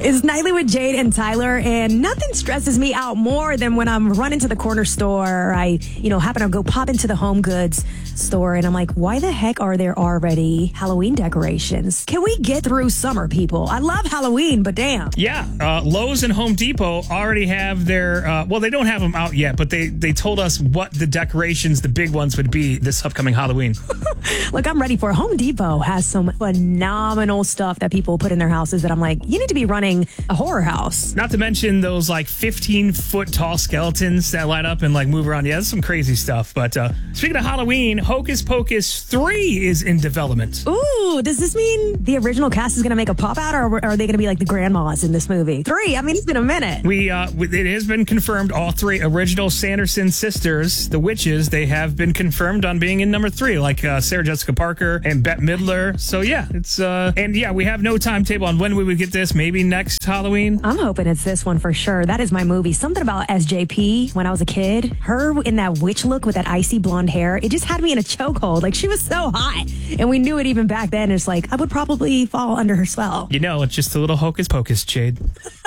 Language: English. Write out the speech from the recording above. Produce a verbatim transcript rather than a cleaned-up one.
It's Nightly with Jade and Tyler, and nothing stresses me out more than when I'm running to the corner store, or I, you know, happen to go pop into the home goods store, and I'm like, why the heck are there already Halloween decorations? Can we get through summer, people? I love Halloween, but damn. Yeah, uh, Lowe's and Home Depot already have their, uh, well, they don't have them out yet, but they, they told us what the decorations, the big ones, would be this upcoming Halloween. Look, I'm ready for it. Home Depot has some phenomenal stuff that people put in their houses that I'm like, you need to be running a horror house. Not to mention those like fifteen foot tall skeletons that light up and like move around. Yeah, that's some crazy stuff. But uh, speaking of Halloween, Hocus Pocus three is in development. Ooh, does this mean the original cast is going to make a pop out, or are they going to be like the grandmas in this movie? Three, I mean, it's been a minute. We, uh, it has been confirmed all three original Sanderson sisters, the witches, they have been confirmed on being in number three, like uh, Sarah Jessica Parker and Bette Midler. So yeah, it's, uh, and yeah, we have no timetable on when we would get this. Maybe next Halloween. I'm hoping it's this one for sure. That is my movie. Something about S J P when I was a kid. Her in that witch look with that icy blonde hair. It just had me in a chokehold. Like, she was so hot. And we knew it even back then. It's like, I would probably fall under her spell. You know, it's just a little hocus pocus, Jade.